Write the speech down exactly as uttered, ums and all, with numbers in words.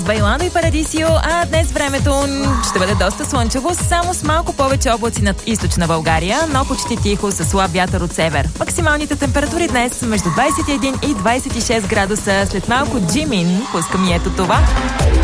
Байландо и Парадисио, а днес времето ще бъде доста слънчево, само с малко повече облаци над източна България, но почти тихо със слаб вятър от север. Максималните температури днес между двадесет и един и двадесет и шест градуса. След малко Джимин пускам и ето това.